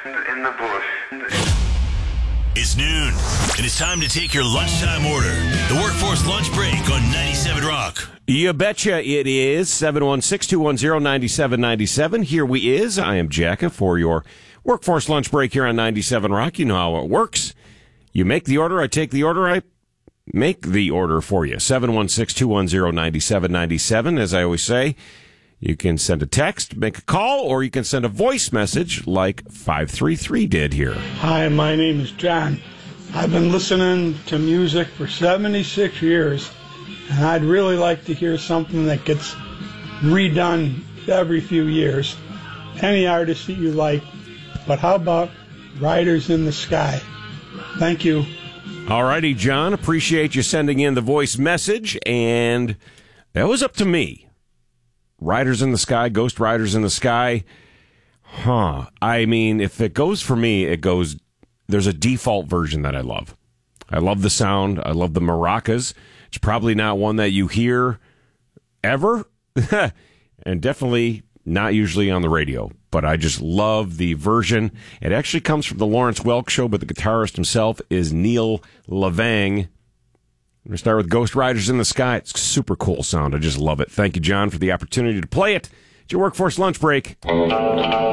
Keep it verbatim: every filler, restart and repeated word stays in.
in the bush. It's noon, and it's time to take your lunchtime order. The Workforce Lunch Break on ninety-seven Rock. You betcha it is. seven one six, two one zero, nine seven nine seven. Here we is. I am Jacka for your Workforce Lunch Break here on ninety-seven Rock. You know how it works. You make the order, I take the order, I make the order for you. seven one six, two one zero, nine seven nine seven. As I always say, you can send a text, make a call, or you can send a voice message like five three three did here. Hi, my name is John. I've been listening to music for seventy-six years, and I'd really like to hear something that gets redone every few years. Any artist that you like, but how about Riders in the Sky? Thank you. All righty, John. Appreciate you sending in the voice message, and that was up to me. Riders in the Sky, Ghost Riders in the Sky. Huh. I mean, if it goes for me, it goes, there's a default version that I love. I love the sound. I love the maracas. It's probably not one that you hear ever, and definitely not usually on the radio. But I just love the version. It actually comes from the Lawrence Welk Show, but the guitarist himself is Neil Levang. We're going to start with Ghost Riders in the Sky. It's super cool sound. I just love it. Thank you, John, for the opportunity to play it. It's your Workforce Lunch Break.